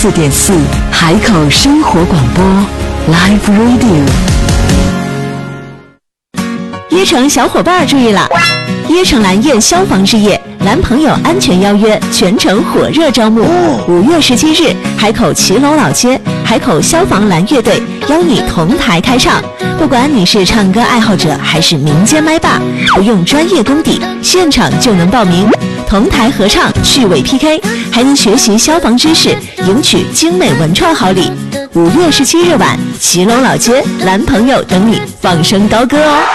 94.4海口生活广播 Live Radio。 椰城小伙伴注意了，椰城蓝业消防事业蓝朋友安全邀约全城火热招募。5月17日，海口骑楼老街海口消防蓝乐队邀你同台开唱。不管你是唱歌爱好者还是民间麦霸，不用专业功底，现场就能报名。同台合唱、趣味 PK， 还能学习消防知识，赢取精美文创好礼。5月17日晚，骑楼老街蓝朋友等你放声高歌哦。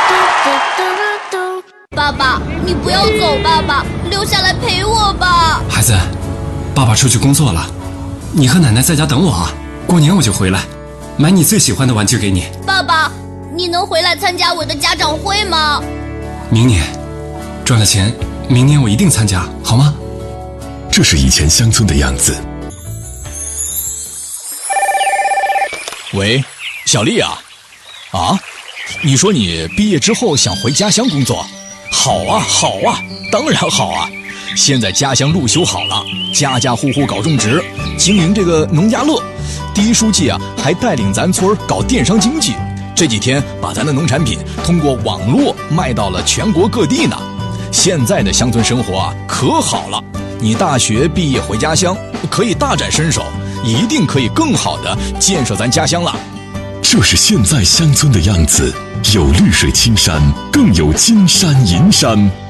爸爸，你不要走，爸爸，留下来陪我吧。 孩子，爸爸出去工作了，你和奶奶在家等我啊。过年我就回来，买你最喜欢的玩具给你。 爸爸，你能回来参加我的家长会吗？ 明年赚了钱，明年我一定参加，好吗？ 这是以前乡村的样子。 喂，小丽啊，你说你毕业之后想回家乡工作？好啊，当然好啊！现在家乡路修好了，家家户户搞种植，经营这个农家乐。第一书记啊，还带领咱村搞电商经济，这几天把咱的农产品通过网络卖到了全国各地呢。现在的乡村生活啊，可好了！你大学毕业回家乡，可以大展身手，一定可以更好的建设咱家乡了。 这是现在乡村的样子，有绿水青山，更有金山银山。